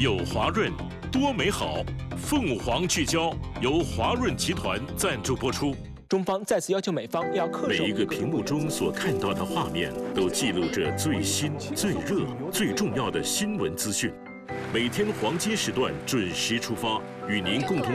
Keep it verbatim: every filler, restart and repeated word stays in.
有华润，多美好。凤凰聚焦由华润集团赞助播出。 中方再次要求美方要恪守。 每一个屏幕中所看到的画面，都记录着最新、最热、最重要的新闻资讯。每天黄金时段准时出发，与您共同。